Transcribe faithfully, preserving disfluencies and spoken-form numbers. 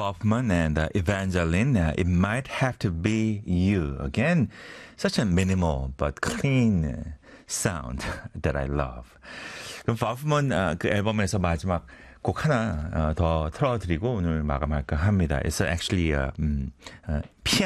Hoffman and uh, Evangeline, uh, It Might Have to Be You. Again, such a minimal but clean sound that I love. 그럼 Hoffman uh, 그 앨범에서 마지막 곡 하나 어, 더 틀어드리고 오늘 마감할까 합니다. It's actually a um, uh, piano